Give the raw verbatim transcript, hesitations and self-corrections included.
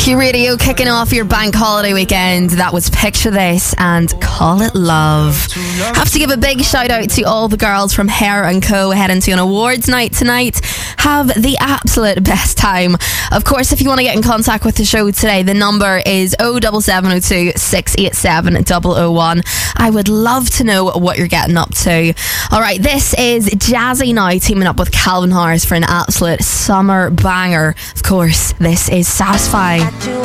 Q Radio kicking off your bank holiday weekend. That was Picture This and Call It Love. Have to give a big shout out to all the girls from Hair and Co heading to an awards night tonight. Have the absolute best time. Of course, if you want to get in contact with the show today, the number is oh seven seven oh two, six eight seven, oh oh one. I would love to know what you're getting up to. Alright, this is Jazzy now teaming up with Calvin Harris for an absolute summer banger. Of course, this is Satisfy.